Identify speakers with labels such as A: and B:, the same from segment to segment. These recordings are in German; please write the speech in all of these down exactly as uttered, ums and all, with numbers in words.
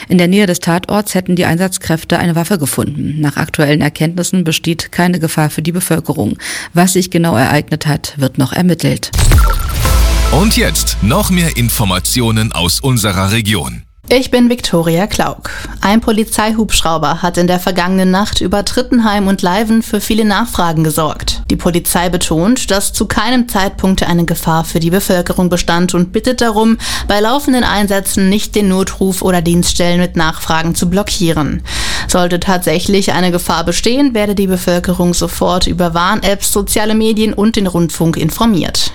A: In der Nähe des Tatorts hätten die Einsatzkräfte eine Waffe gefunden. Nach aktuellen Erkenntnissen besteht keine Gefahr für die Bevölkerung. Was sich genau ereignet hat, wird noch ermittelt.
B: Und jetzt noch mehr Informationen aus unserer Region.
C: Ich bin Viktoria Klauk. Ein Polizeihubschrauber hat in der vergangenen Nacht über Trittenheim und Leiven für viele Nachfragen gesorgt. Die Polizei betont, dass zu keinem Zeitpunkt eine Gefahr für die Bevölkerung bestand und bittet darum, bei laufenden Einsätzen nicht den Notruf oder Dienststellen mit Nachfragen zu blockieren. Sollte tatsächlich eine Gefahr bestehen, werde die Bevölkerung sofort über Warn-Apps, soziale Medien und den Rundfunk informiert.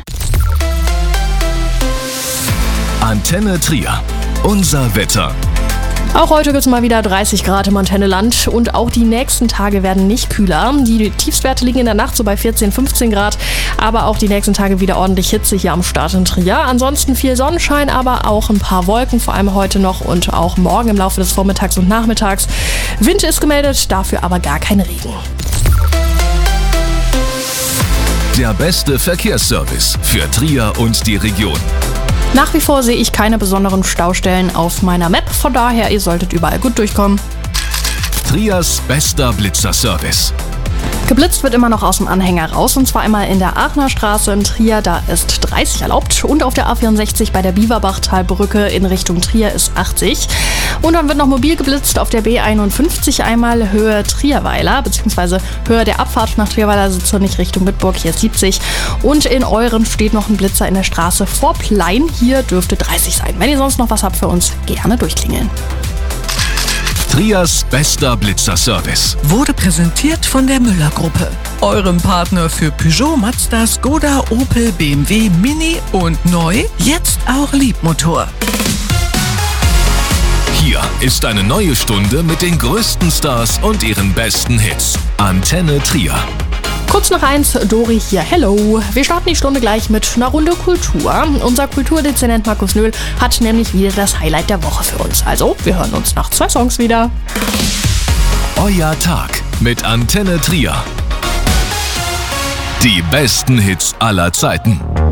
B: Antenne Trier. Unser Wetter.
D: Auch heute gibt es mal wieder dreißig Grad im Antenneland und auch die nächsten Tage werden nicht kühler. Die Tiefstwerte liegen in der Nacht so bei vierzehn, fünfzehn Grad, aber auch die nächsten Tage wieder ordentlich Hitze hier am Start in Trier. Ansonsten viel Sonnenschein, aber auch ein paar Wolken, vor allem heute noch und auch morgen im Laufe des Vormittags und Nachmittags. Wind ist gemeldet, dafür aber gar kein Regen.
B: Der beste Verkehrsservice für Trier und die Region.
D: Nach wie vor sehe ich keine besonderen Staustellen auf meiner Map, von daher, ihr solltet überall gut durchkommen.
B: Triers bester Blitzerservice.
D: Geblitzt wird immer noch aus dem Anhänger raus, und zwar einmal in der Aachener Straße in Trier, da ist dreißig erlaubt, und auf der A vierundsechzig bei der Bieberbachtalbrücke in Richtung Trier ist achtzig. Und dann wird noch mobil geblitzt auf der B einundfünfzig einmal Höhe Trierweiler, beziehungsweise Höhe der Abfahrt nach Trierweiler Sitzernich Richtung Bitburg, hier ist siebzig. Und in Euren steht noch ein Blitzer in der Straße vor Plein, hier dürfte dreißig sein. Wenn ihr sonst noch was habt für uns, gerne durchklingeln.
B: Triers bester Blitzerservice
E: wurde präsentiert von der Müller-Gruppe, eurem Partner für Peugeot, Mazda, Skoda, Opel, B M W, Mini und neu, jetzt auch Liebmotor.
B: Hier ist eine neue Stunde mit den größten Stars und ihren besten Hits. Antenne Trier.
D: Kurz nach eins, Dori hier, hello. Wir starten die Stunde gleich mit einer Runde Kultur. Unser Kulturdezernent Markus Nöhl hat nämlich wieder das Highlight der Woche für uns. Also, wir hören uns nach zwei Songs wieder.
B: Euer Tag mit Antenne Trier. Die besten Hits aller Zeiten.